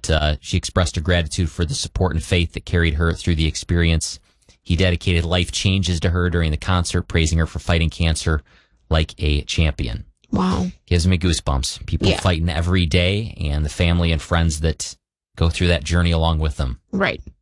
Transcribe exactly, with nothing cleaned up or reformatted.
But uh, she expressed her gratitude for the support and faith that carried her through the experience. He dedicated life changes to her during the concert, praising her for fighting cancer like a champion. Wow. Gives me goosebumps. People Yeah. fighting every day, and the family and friends that go through that journey along with them. Right.